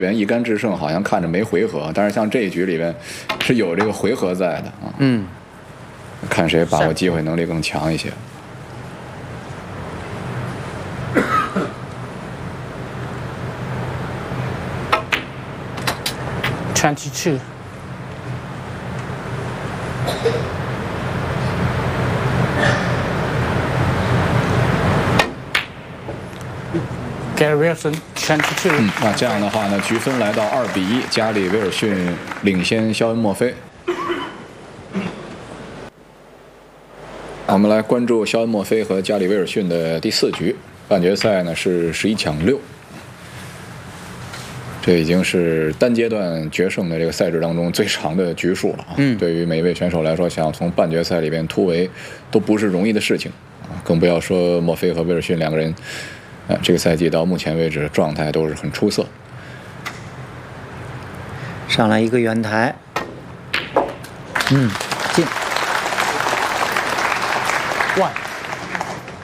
边一杆制胜好像看着没回合，但是像这一局里边是有这个回合在的啊。 嗯， 看谁把握机会能力更强一些。 22. Gary Wilson 22。 那这样的话呢，局分来到2-1，加里威尔逊领先肖恩·墨菲。我们来关注肖恩·墨菲和加里威尔逊的第4局，半决赛呢是11抢6。这已经是单阶段决胜的这个赛制当中最长的局数了啊！对于每一位选手来说，想从半决赛里边突围都不是容易的事情啊，更不要说墨菲和威尔逊两个人，这个赛季到目前为止状态都是很出色。 上来一个圆台，进。 1